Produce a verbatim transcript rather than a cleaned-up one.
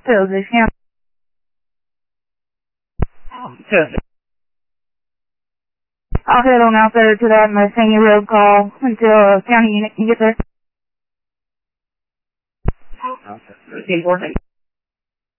So the county. Good. I'll head on out there to that Messina Road call until uh, county unit can get there. Okay. Important.